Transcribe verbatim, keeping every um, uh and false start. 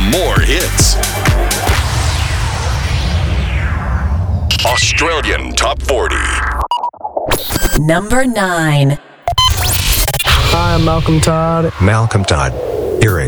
more hits. Australian Top forty. Number nine. Hi, I'm Malcolm Todd. Malcolm Todd. Hearing.